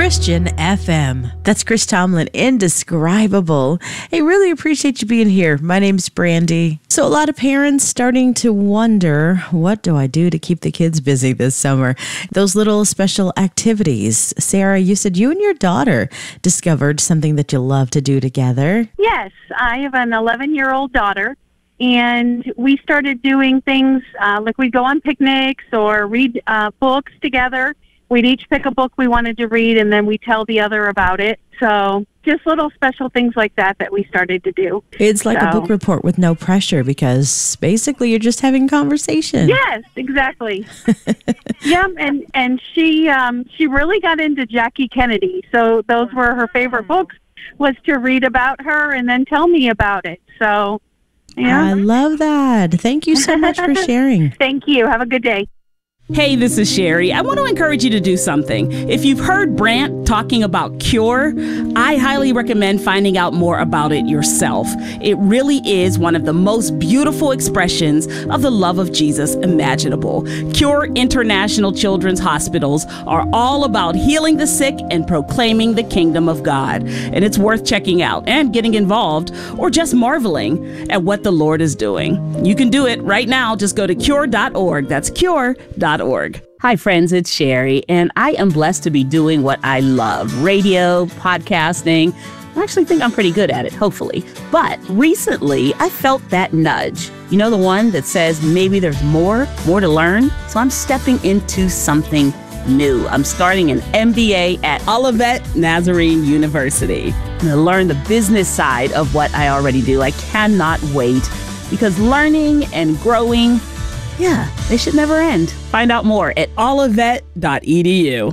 Christian FM. That's Chris Tomlin, Indescribable. Hey, really appreciate you being here. My name's Brandy. So a lot of parents starting to wonder, what do I do to keep the kids busy this summer? Those little special activities. Sarah, you said you and your daughter discovered something that you love to do together. Yes, I have an 11-year-old daughter, and we started doing things like we'd go on picnics or read books together. We'd each pick a book we wanted to read, and then we tell the other about it. So just little special things like that we started to do. It's like a book report with no pressure, because basically you're just having conversation. Yes, exactly. Yeah, and she really got into Jackie Kennedy. So those were her favorite books, was to read about her and then tell me about it. So, yeah. I love that. Thank you so much for sharing. Thank you. Have a good day. Hey, this is Sherry. I want to encourage you to do something. If you've heard Brant talking about Cure, I highly recommend finding out more about it yourself. It really is one of the most beautiful expressions of the love of Jesus imaginable. Cure International Children's Hospitals are all about healing the sick and proclaiming the kingdom of God. And it's worth checking out and getting involved, or just marveling at what the Lord is doing. You can do it right now. Just go to cure.org. That's cure.org. Hi, friends, it's Sherry, and I am blessed to be doing what I love, radio, podcasting. I actually think I'm pretty good at it, hopefully. But recently, I felt that nudge. You know, the one that says maybe there's more to learn? So I'm stepping into something new. I'm starting an MBA at Olivet Nazarene University. I'm going to learn the business side of what I already do. I cannot wait, because learning and growing, yeah, they should never end. Find out more at olivet.edu.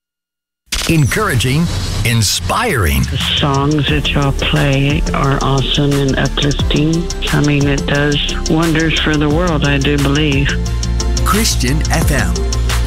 Encouraging, inspiring. The songs that y'all play are awesome and uplifting. I mean, it does wonders for the world, I do believe. Christian FM.